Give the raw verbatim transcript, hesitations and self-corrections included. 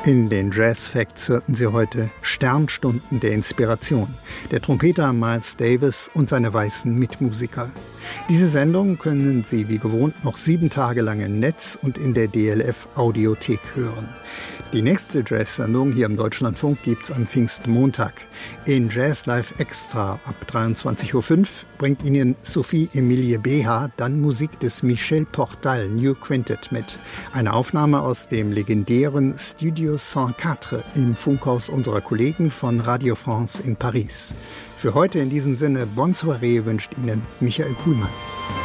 In den Jazz Facts hörten Sie heute Sternstunden der Inspiration, der Trompeter Miles Davis und seine weißen Mitmusiker. Diese Sendung können Sie wie gewohnt noch sieben Tage lang im Netz und in der D L F Audiothek hören. Die nächste Jazz-Sendung hier im Deutschlandfunk gibt's am Pfingstmontag. In Jazz Live Extra ab dreiundzwanzig Uhr fünf bringt Ihnen Sophie Emilie Beha dann Musik des Michel Portal New Quintet mit. Eine Aufnahme aus dem legendären Studio hundertvier im Funkhaus unserer Kollegen von Radio France in Paris. Für heute in diesem Sinne Bonne Soirée wünscht Ihnen Michael Kuhlmann.